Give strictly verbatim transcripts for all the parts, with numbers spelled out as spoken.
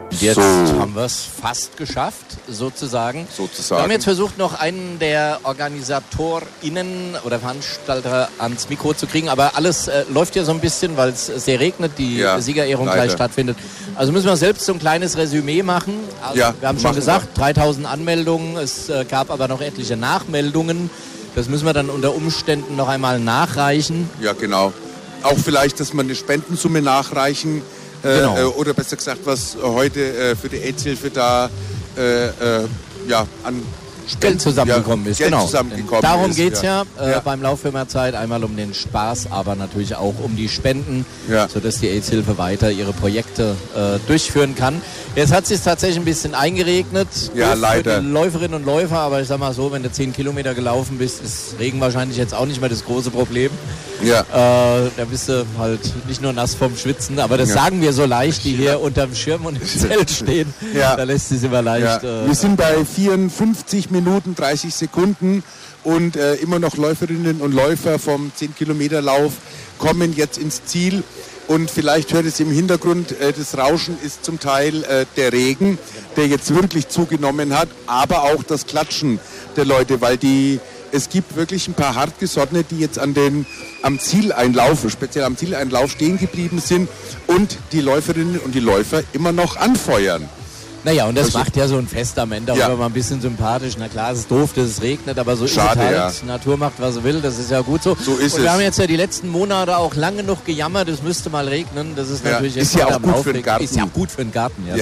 Jetzt so. haben wir es fast geschafft, sozusagen. sozusagen. Wir haben jetzt versucht, noch einen der OrganisatorInnen oder Veranstalter ans Mikro zu kriegen, aber alles äh, läuft ja so ein bisschen, weil es sehr regnet, die ja, Siegerehrung leider. gleich stattfindet. Also müssen wir selbst so ein kleines Resümee machen. Also ja, wir haben schon gesagt, wir. dreitausend Anmeldungen, es äh, gab aber noch etliche Nachmeldungen. Das müssen wir dann unter Umständen noch einmal nachreichen. Ja, genau. Auch vielleicht, dass wir eine Spendensumme nachreichen. Äh, genau. äh, oder besser gesagt, was heute äh, für die AIDS-Hilfe da äh, äh, ja, an Spenden, Geld zusammengekommen ja, ist. Geld Genau. zusammengekommen Darum ist, geht es ja, ja, äh, ja. beim Laufwimmerzeit. Einmal um den Spaß, aber natürlich auch um die Spenden, ja. sodass die AIDS-Hilfe weiter ihre Projekte äh, durchführen kann. Jetzt hat es sich tatsächlich ein bisschen eingeregnet. Ja, leider. Für die Läuferinnen und Läufer, aber ich sag mal so, wenn du zehn Kilometer gelaufen bist, ist Regen wahrscheinlich jetzt auch nicht mehr das große Problem. Ja. Äh, da bist du halt nicht nur nass vom Schwitzen, aber das ja. sagen wir so leicht, die hier unterm Schirm und im Zelt stehen. Ja. Da lässt es immer leicht. Ja. Äh, wir sind bei vierundfünfzig Minuten, dreißig Sekunden und äh, immer noch Läuferinnen und Läufer vom zehn Kilometer Lauf kommen jetzt ins Ziel. Und vielleicht hört es im Hintergrund, äh, das Rauschen ist zum Teil äh, der Regen, der jetzt wirklich zugenommen hat, aber auch das Klatschen der Leute, weil die es gibt wirklich ein paar Hartgesottene, die jetzt an den, am Zieleinlauf, speziell am Zieleinlauf stehen geblieben sind und die Läuferinnen und die Läufer immer noch anfeuern. Naja, und das also, macht ja so ein Fest am Ende auch ja. immer mal ein bisschen sympathisch. Na klar, es ist doof, dass es regnet, aber so Schade, ist es halt. Ja. Die Natur macht, was sie will, das ist ja gut so. So ist und wir es. haben jetzt ja die letzten Monate auch lange noch gejammert, es müsste mal regnen. Das ist ja. natürlich ist jetzt ja auch gut Laufweg. für den Garten. Ist ja auch gut für den Garten, ja. Ja,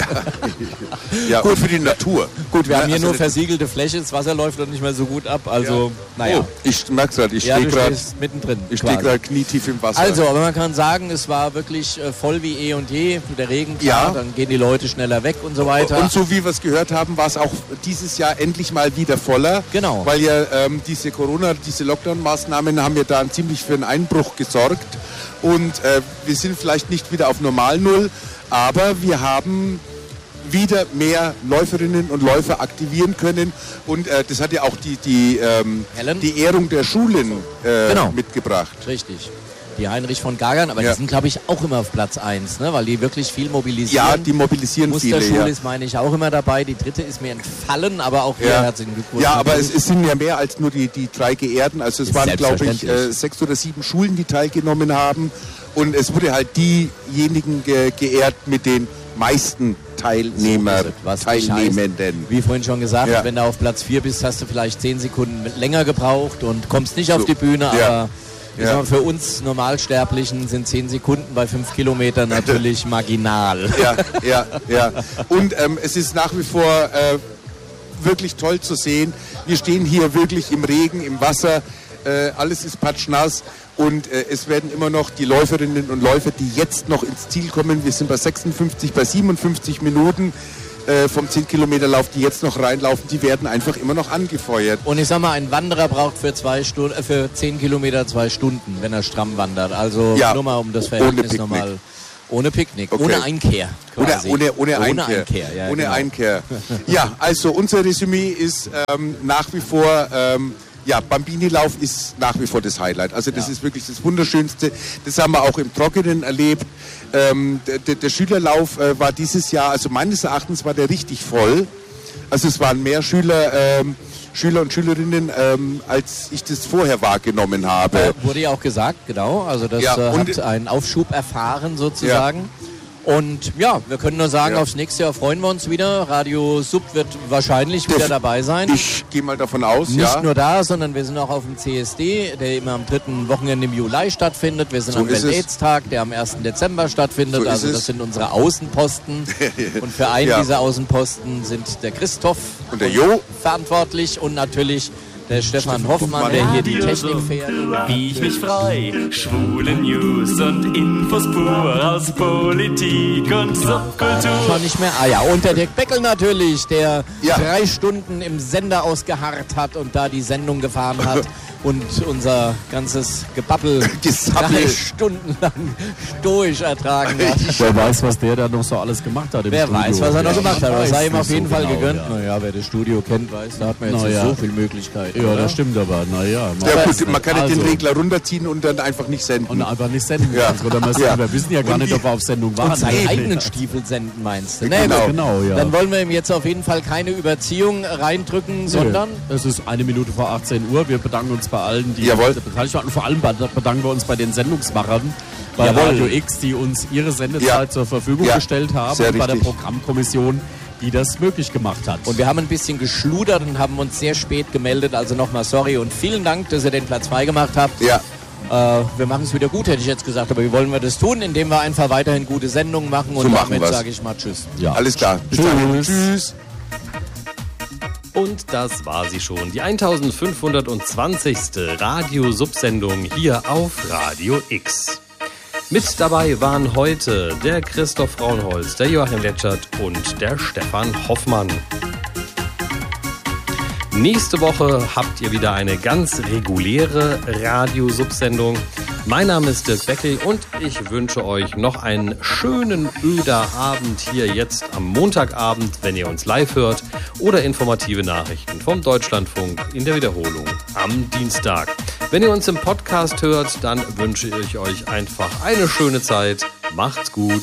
ja gut für die Natur. Gut, wir ja, haben hier also nur versiegelte Fläche, das Wasser läuft doch nicht mehr so gut ab. Also, ja. naja. Oh, ich merke gerade, ich ja, stehe gerade mittendrin. Ich stehe gerade knietief im Wasser. Also, aber man kann sagen, es war wirklich äh, voll wie eh und je. Der Regen, klar, ja. dann gehen die Leute schneller weg und so weiter. Und so wie wir es gehört haben, war es auch dieses Jahr endlich mal wieder voller. Genau. Weil ja ähm, diese Corona, diese Lockdown-Maßnahmen haben ja da ziemlich für einen Einbruch gesorgt. Und äh, wir sind vielleicht nicht wieder auf Normal-Null, aber wir haben wieder mehr Läuferinnen und Läufer aktivieren können. Und äh, das hat ja auch die, die, ähm, die Ehrung der Schulen äh, genau. mitgebracht. Richtig. Die Heinrich von Gagern, aber ja. die sind, glaube ich, auch immer auf Platz eins, ne? Weil die wirklich viel mobilisieren. Ja, die mobilisieren viele. Musterschule ja. ist, meine ich, auch immer dabei. Die dritte ist mir entfallen, aber auch hier ja. herzlichen Glückwunsch. Ja, aber es, es sind ja mehr als nur die, die drei Geehrten. Also es ist waren, glaube ich, äh, sechs oder sieben Schulen, die teilgenommen haben. Und es wurde halt diejenigen ge geehrt mit den meisten Teilnehmer, was Teilnehmenden. Wie vorhin schon gesagt, ja. wenn du auf Platz vier bist, hast du vielleicht zehn Sekunden länger gebraucht und kommst nicht auf so. die Bühne, ja. aber ja. mal, für uns Normalsterblichen sind zehn Sekunden bei fünf Kilometern natürlich marginal. Ja, ja, ja. Und ähm, es ist nach wie vor äh, wirklich toll zu sehen. Wir stehen hier wirklich im Regen, im Wasser, äh, alles ist patschnass. Und äh, es werden immer noch die Läuferinnen und Läufer, die jetzt noch ins Ziel kommen, wir sind bei sechsundfünfzig, bei siebenundfünfzig Minuten äh, vom zehn Kilometer Lauf, die jetzt noch reinlaufen, die werden einfach immer noch angefeuert. Und ich sag mal, ein Wanderer braucht für, zwei Stunden, äh, für zehn Kilometer zwei Stunden, wenn er stramm wandert. Also ja, nur mal um das Verhältnis nochmal. Ohne Picknick, okay. ohne Einkehr quasi. Ohne, ohne, ohne, ohne Einkehr. Einkehr. Ja, ohne genau. Einkehr. Ja, also unser Resümee ist ähm, nach wie vor... Ähm, Ja, Bambini-Lauf ist nach wie vor das Highlight. Also das ja. ist wirklich das Wunderschönste. Das haben wir auch im Trockenen erlebt. Ähm, der, der Schülerlauf äh, war dieses Jahr, also meines Erachtens war der richtig voll. Also es waren mehr Schüler, ähm, Schüler und Schülerinnen, ähm, als ich das vorher wahrgenommen habe. Äh, wurde ja auch gesagt, genau. Also das ja, äh, und, hat einen Aufschub erfahren sozusagen. Ja. Und ja, wir können nur sagen, ja. aufs nächste Jahr freuen wir uns wieder. Radio Sub wird wahrscheinlich wieder dabei sein. Ich gehe mal davon aus, Nicht ja. nur da, sondern wir sind auch auf dem C S D, der immer am dritten Wochenende im Juli stattfindet. Wir sind so am Welt-Aids-Tag, der am ersten Dezember stattfindet. So also das sind unsere Außenposten. Und für einen ja. dieser Außenposten sind der Christoph und der Jo verantwortlich und natürlich der Stefan Hoffmann, der hier die Technik fährt. Wie ich mich frei, schwule News und Infos pur aus Politik und Subkultur. Schon nicht mehr. Ah ja, und der Dirk Beckel natürlich, der ja. drei Stunden im Sender ausgeharrt hat und da die Sendung gefahren hat. Und unser ganzes Gebabbel drei Stunden lang stoisch ertragen hat. Wer weiß, was der da noch so alles gemacht hat im Wer Studio. weiß, was er noch ja, gemacht hat. Das sei ihm auf jeden so Fall genau, gegönnt. Ja. Naja, wer das Studio kennt, weiß, da hat man jetzt Na nicht ja. so viele Möglichkeiten. Ja, oder? das stimmt aber, naja. Ja gut, man kann ja also, den Regler runterziehen und dann einfach nicht senden. Und einfach nicht senden. Ja. Also, oder wir, Ja. wir wissen ja gar Und nicht, die- ob wir auf Sendung waren. Und seine Eben. eigenen Stiefel senden, meinst du? Genau. Na gut. Genau, ja. Dann wollen wir ihm jetzt auf jeden Fall keine Überziehung reindrücken, sondern... Es ist eine Minute vor achtzehn Uhr. Wir bedanken uns bei allen, die Jawohl. beteiligt waren. Und vor allem bedanken wir uns bei den Sendungsmachern bei Jawohl. Radio X, die uns ihre Sendezeit Ja. zur Verfügung Ja. gestellt haben. Sehr Und bei der richtig. Programmkommission, die das möglich gemacht hat. Und wir haben ein bisschen geschludert und haben uns sehr spät gemeldet. Also nochmal sorry und vielen Dank, dass ihr den Platz freigemacht habt. Ja, Äh, wir machen es wieder gut, hätte ich jetzt gesagt. Aber wie wollen wir das tun? Indem wir einfach weiterhin gute Sendungen machen. Und So machen damit wir's. sage ich mal Tschüss. ja. alles klar. Bis Tschüss. dann. Tschüss. Und das war sie schon, die eintausendfünfhundertzwanzigste Radiosubsendung hier auf Radio X. Mit dabei waren heute der Christoph Braunholz, der Joachim Letschert und der Stefan Hoffmann. Nächste Woche habt ihr wieder eine ganz reguläre Radiosubsendung. Mein Name ist Dirk Beckel und ich wünsche euch noch einen schönen öder Abend hier jetzt am Montagabend, wenn ihr uns live hört, oder informative Nachrichten vom Deutschlandfunk in der Wiederholung am Dienstag. Wenn ihr uns im Podcast hört, dann wünsche ich euch einfach eine schöne Zeit. Macht's gut.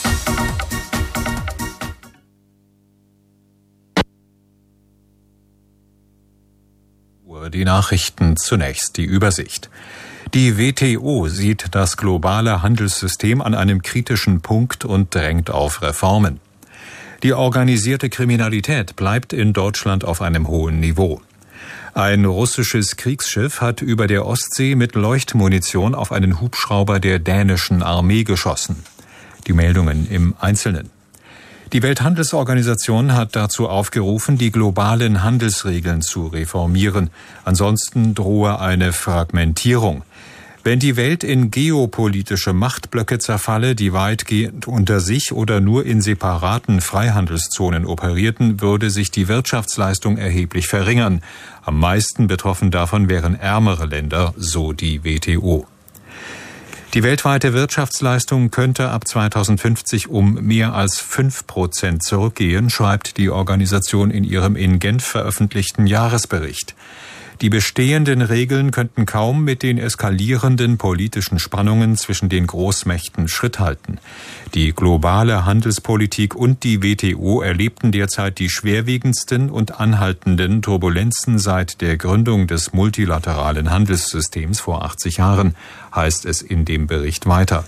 Die Nachrichten zunächst, die Übersicht. Die W T O sieht das globale Handelssystem an einem kritischen Punkt und drängt auf Reformen. Die organisierte Kriminalität bleibt in Deutschland auf einem hohen Niveau. Ein russisches Kriegsschiff hat über der Ostsee mit Leuchtmunition auf einen Hubschrauber der dänischen Armee geschossen. Die Meldungen im Einzelnen. Die Welthandelsorganisation hat dazu aufgerufen, die globalen Handelsregeln zu reformieren. Ansonsten drohe eine Fragmentierung. Wenn die Welt in geopolitische Machtblöcke zerfalle, die weitgehend unter sich oder nur in separaten Freihandelszonen operierten, würde sich die Wirtschaftsleistung erheblich verringern. Am meisten betroffen davon wären ärmere Länder, so die W T O. Die weltweite Wirtschaftsleistung könnte ab zweitausendfünfzig um mehr als fünf Prozent zurückgehen, schreibt die Organisation in ihrem in Genf veröffentlichten Jahresbericht. Die bestehenden Regeln könnten kaum mit den eskalierenden politischen Spannungen zwischen den Großmächten Schritt halten. Die globale Handelspolitik und die W T O erlebten derzeit die schwerwiegendsten und anhaltenden Turbulenzen seit der Gründung des multilateralen Handelssystems vor achtzig Jahren, heißt es in dem Bericht weiter.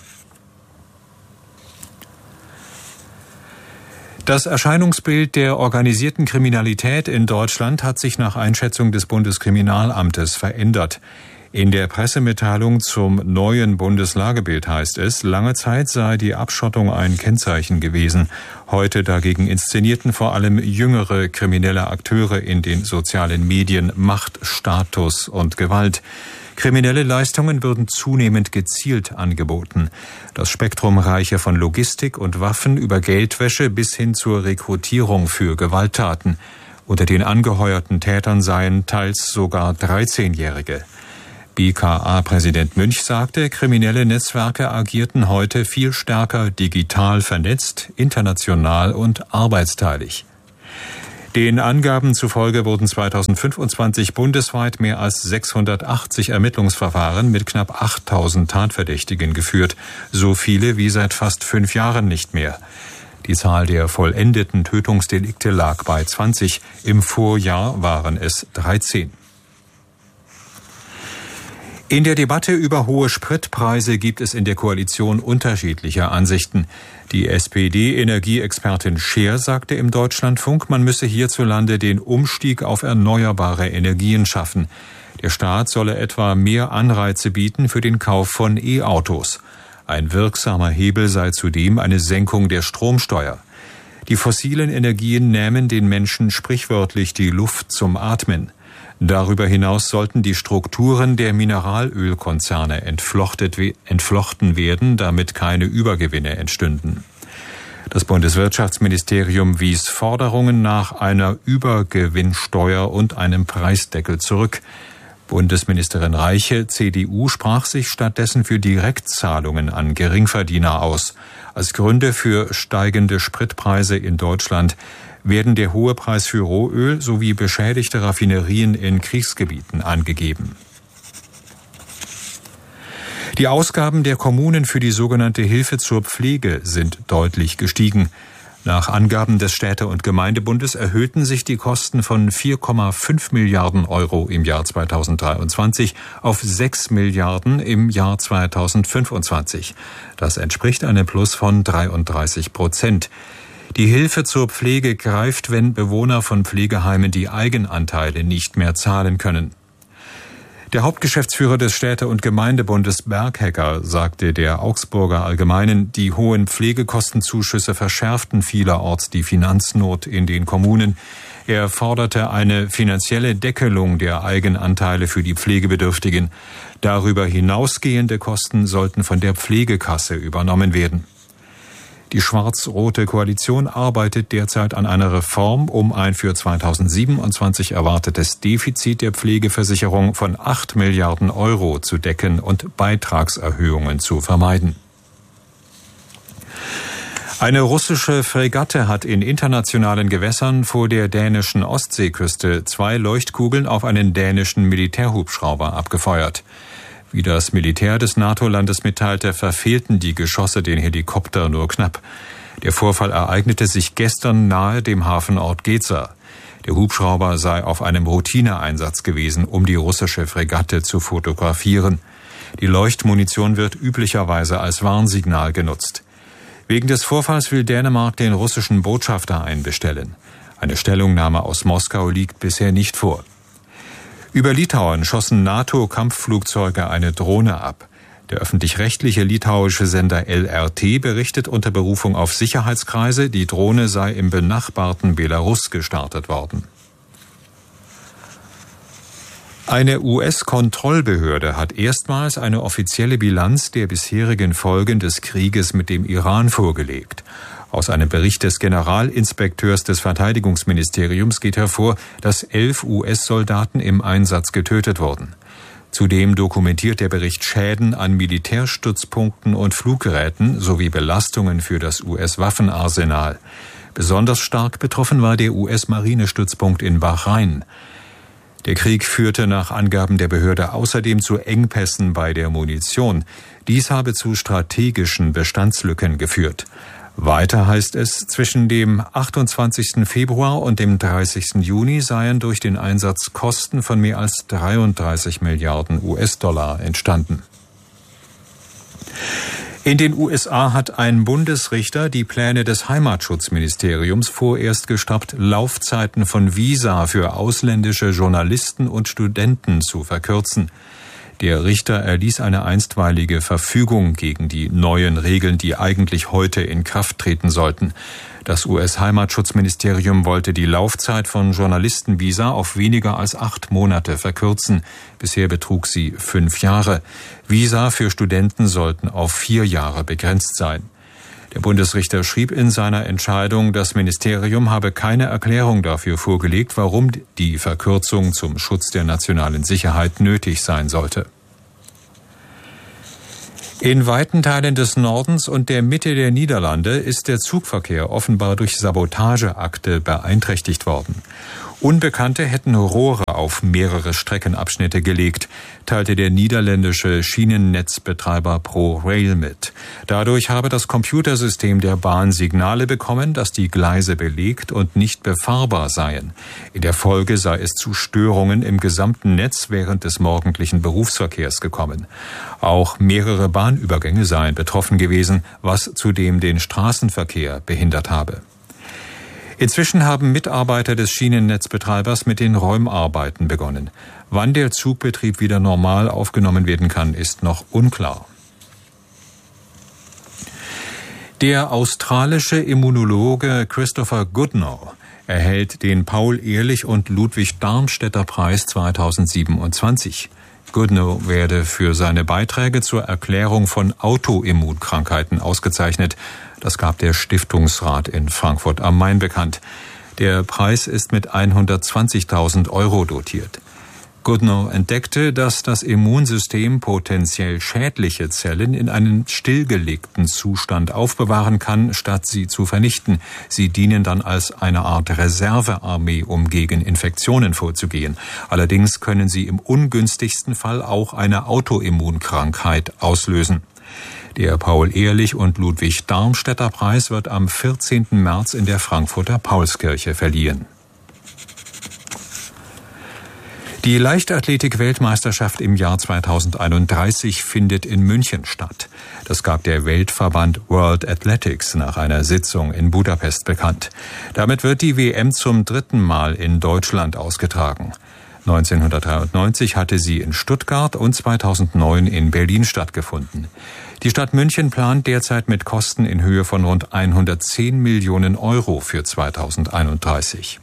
Das Erscheinungsbild der organisierten Kriminalität in Deutschland hat sich nach Einschätzung des Bundeskriminalamtes verändert. In der Pressemitteilung zum neuen Bundeslagebild heißt es, lange Zeit sei die Abschottung ein Kennzeichen gewesen. Heute dagegen inszenierten vor allem jüngere kriminelle Akteure in den sozialen Medien Macht, Status und Gewalt. Kriminelle Leistungen würden zunehmend gezielt angeboten. Das Spektrum reiche von Logistik und Waffen über Geldwäsche bis hin zur Rekrutierung für Gewalttaten. Unter den angeheuerten Tätern seien teils sogar dreizehnjährige. B K A-Präsident Münch sagte, kriminelle Netzwerke agierten heute viel stärker digital vernetzt, international und arbeitsteilig. Den Angaben zufolge wurden zweitausendfünfundzwanzig bundesweit mehr als sechshundertachtzig Ermittlungsverfahren mit knapp achttausend Tatverdächtigen geführt, so viele wie seit fast fünf Jahren nicht mehr. Die Zahl der vollendeten Tötungsdelikte lag bei zwanzig, im Vorjahr waren es dreizehn. In der Debatte über hohe Spritpreise gibt es in der Koalition unterschiedliche Ansichten. Die S P D-Energieexpertin Scheer sagte im Deutschlandfunk, man müsse hierzulande den Umstieg auf erneuerbare Energien schaffen. Der Staat solle etwa mehr Anreize bieten für den Kauf von E-Autos. Ein wirksamer Hebel sei zudem eine Senkung der Stromsteuer. Die fossilen Energien nähmen den Menschen sprichwörtlich die Luft zum Atmen. Darüber hinaus sollten die Strukturen der Mineralölkonzerne entflochten werden, damit keine Übergewinne entstünden. Das Bundeswirtschaftsministerium wies Forderungen nach einer Übergewinnsteuer und einem Preisdeckel zurück. Bundesministerin Reiche, C D U, sprach sich stattdessen für Direktzahlungen an Geringverdiener aus. Als Gründe für steigende Spritpreise in Deutschland werden der hohe Preis für Rohöl sowie beschädigte Raffinerien in Kriegsgebieten angegeben. Die Ausgaben der Kommunen für die sogenannte Hilfe zur Pflege sind deutlich gestiegen. Nach Angaben des Städte- und Gemeindebundes erhöhten sich die Kosten von vier Komma fünf Milliarden Euro im Jahr zweitausenddreiundzwanzig auf sechs Milliarden im Jahr zweitausendfünfundzwanzig. Das entspricht einem Plus von dreiunddreißig Prozent. Die Hilfe zur Pflege greift, wenn Bewohner von Pflegeheimen die Eigenanteile nicht mehr zahlen können. Der Hauptgeschäftsführer des Städte- und Gemeindebundes Berghecker sagte der Augsburger Allgemeinen, die hohen Pflegekostenzuschüsse verschärften vielerorts die Finanznot in den Kommunen. Er forderte eine finanzielle Deckelung der Eigenanteile für die Pflegebedürftigen. Darüber hinausgehende Kosten sollten von der Pflegekasse übernommen werden. Die schwarz-rote Koalition arbeitet derzeit an einer Reform, um ein für zweitausendsiebenundzwanzig erwartetes Defizit der Pflegeversicherung von acht Milliarden Euro zu decken und Beitragserhöhungen zu vermeiden. Eine russische Fregatte hat in internationalen Gewässern vor der dänischen Ostseeküste zwei Leuchtkugeln auf einen dänischen Militärhubschrauber abgefeuert. Wie das Militär des NATO-Landes mitteilte, verfehlten die Geschosse den Helikopter nur knapp. Der Vorfall ereignete sich gestern nahe dem Hafenort Geza. Der Hubschrauber sei auf einem Routineeinsatz gewesen, um die russische Fregatte zu fotografieren. Die Leuchtmunition wird üblicherweise als Warnsignal genutzt. Wegen des Vorfalls will Dänemark den russischen Botschafter einbestellen. Eine Stellungnahme aus Moskau liegt bisher nicht vor. Über Litauen schossen NATO-Kampfflugzeuge eine Drohne ab. Der öffentlich-rechtliche litauische Sender L R T berichtet unter Berufung auf Sicherheitskreise, die Drohne sei im benachbarten Belarus gestartet worden. Eine U S-Kontrollbehörde hat erstmals eine offizielle Bilanz der bisherigen Folgen des Krieges mit dem Iran vorgelegt. Aus einem Bericht des Generalinspekteurs des Verteidigungsministeriums geht hervor, dass elf U S-Soldaten im Einsatz getötet wurden. Zudem dokumentiert der Bericht Schäden an Militärstützpunkten und Fluggeräten sowie Belastungen für das U S-Waffenarsenal. Besonders stark betroffen war der U S-Marinestützpunkt in Bahrain. Der Krieg führte nach Angaben der Behörde außerdem zu Engpässen bei der Munition. Dies habe zu strategischen Bestandslücken geführt. Weiter heißt es, zwischen dem achtundzwanzigsten Februar und dem dreißigsten Juni seien durch den Einsatz Kosten von mehr als dreiunddreißig Milliarden U S-Dollar entstanden. In den U S A hat ein Bundesrichter die Pläne des Heimatschutzministeriums vorerst gestoppt, Laufzeiten von Visa für ausländische Journalisten und Studenten zu verkürzen. Der Richter erließ eine einstweilige Verfügung gegen die neuen Regeln, die eigentlich heute in Kraft treten sollten. Das U S-Heimatschutzministerium wollte die Laufzeit von Journalistenvisa auf weniger als acht Monate verkürzen. Bisher betrug sie fünf Jahre. Visa für Studenten sollten auf vier Jahre begrenzt sein. Der Bundesrichter schrieb in seiner Entscheidung, das Ministerium habe keine Erklärung dafür vorgelegt, warum die Verkürzung zum Schutz der nationalen Sicherheit nötig sein sollte. In weiten Teilen des Nordens und der Mitte der Niederlande ist der Zugverkehr offenbar durch Sabotageakte beeinträchtigt worden. Unbekannte hätten Rohre auf mehrere Streckenabschnitte gelegt, teilte der niederländische Schienennetzbetreiber ProRail mit. Dadurch habe das Computersystem der Bahn Signale bekommen, dass die Gleise belegt und nicht befahrbar seien. In der Folge sei es zu Störungen im gesamten Netz während des morgendlichen Berufsverkehrs gekommen. Auch mehrere Bahnübergänge seien betroffen gewesen, was zudem den Straßenverkehr behindert habe. Inzwischen haben Mitarbeiter des Schienennetzbetreibers mit den Räumarbeiten begonnen. Wann der Zugbetrieb wieder normal aufgenommen werden kann, ist noch unklar. Der australische Immunologe Christopher Goodnow erhält den Paul-Ehrlich- und Ludwig-Darmstädter-Preis zweitausendsiebenundzwanzig. Goodnow werde für seine Beiträge zur Erklärung von Autoimmunkrankheiten ausgezeichnet. Das gab der Stiftungsrat in Frankfurt am Main bekannt. Der Preis ist mit hundertzwanzigtausend Euro dotiert. Goodnow entdeckte, dass das Immunsystem potenziell schädliche Zellen in einem stillgelegten Zustand aufbewahren kann, statt sie zu vernichten. Sie dienen dann als eine Art Reservearmee, um gegen Infektionen vorzugehen. Allerdings können sie im ungünstigsten Fall auch eine Autoimmunkrankheit auslösen. Der Paul-Ehrlich- und Ludwig-Darmstädter-Preis wird am vierzehnten März in der Frankfurter Paulskirche verliehen. Die Leichtathletik-Weltmeisterschaft im Jahr zweitausendeinunddreißig findet in München statt. Das gab der Weltverband World Athletics nach einer Sitzung in Budapest bekannt. Damit wird die W M zum dritten Mal in Deutschland ausgetragen. neunzehnhundertdreiundneunzig hatte sie in Stuttgart und zweitausendneun in Berlin stattgefunden. Die Stadt München plant derzeit mit Kosten in Höhe von rund hundertzehn Millionen Euro für zweitausendeinunddreißig.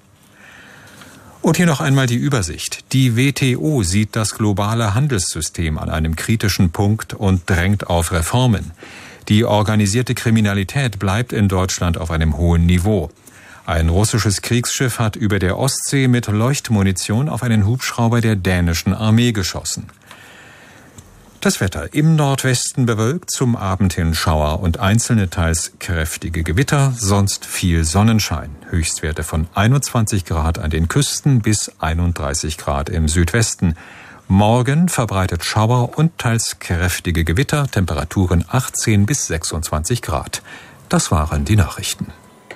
Und hier noch einmal die Übersicht. Die W T O sieht das globale Handelssystem an einem kritischen Punkt und drängt auf Reformen. Die organisierte Kriminalität bleibt in Deutschland auf einem hohen Niveau. Ein russisches Kriegsschiff hat über der Ostsee mit Leuchtmunition auf einen Hubschrauber der dänischen Armee geschossen. Das Wetter: im Nordwesten bewölkt, zum Abend hin Schauer und einzelne teils kräftige Gewitter, sonst viel Sonnenschein. Höchstwerte von einundzwanzig Grad an den Küsten bis einunddreißig Grad im Südwesten. Morgen verbreitet Schauer und teils kräftige Gewitter, Temperaturen achtzehn bis sechsundzwanzig Grad. Das waren die Nachrichten.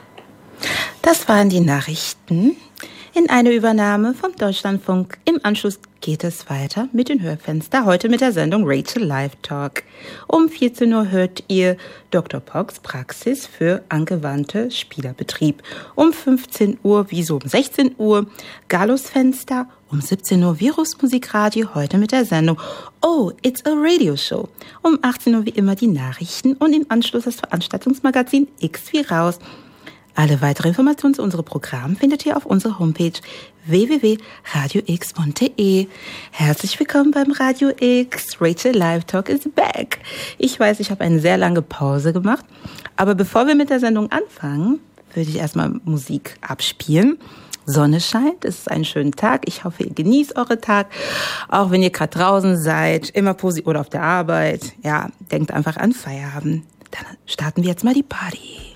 Das waren die Nachrichten in einer Übernahme vom Deutschlandfunk. Im Anschluss geht es weiter mit den Hörfenster, heute mit der Sendung Rachel Live Talk. Um vierzehn Uhr hört ihr Doktor Pocks Praxis für angewandte Spielerbetrieb. Um fünfzehn Uhr, wie so um sechzehn Uhr, Galos Fenster. Um siebzehn Uhr Virusmusikradio, heute mit der Sendung Oh, it's a Radio Show. Um achtzehn Uhr wie immer die Nachrichten und im Anschluss das Veranstaltungsmagazin X wie raus. Alle weitere Informationen zu unserem Programm findet ihr auf unserer Homepage w w w punkt radio x punkt d e. Herzlich willkommen beim Radio X. Rachel Live Talk is back. Ich weiß, ich habe eine sehr lange Pause gemacht, aber bevor wir mit der Sendung anfangen, würde ich erstmal Musik abspielen. Sonne scheint, es ist ein schöner Tag. Ich hoffe, ihr genießt euren Tag, auch wenn ihr gerade draußen seid, immer positiv oder auf der Arbeit. Ja, denkt einfach an Feierabend. Dann starten wir jetzt mal die Party.